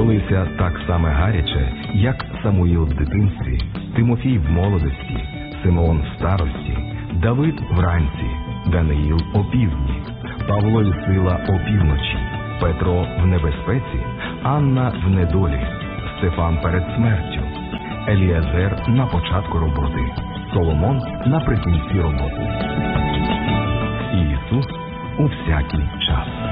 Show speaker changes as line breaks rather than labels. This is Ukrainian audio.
Олеся так само гаряче, як Самуїл в дитинстві, Тимофій в молодості, Симеон в старості, Давид вранці, Даниїл опівдні, Павло і Сила опівночі, Петро в небезпеці, Анна в недолі, Стефан перед смертю, Еліазер на початку роботи, Соломон наприкінці роботи. І Ісус у всякий час.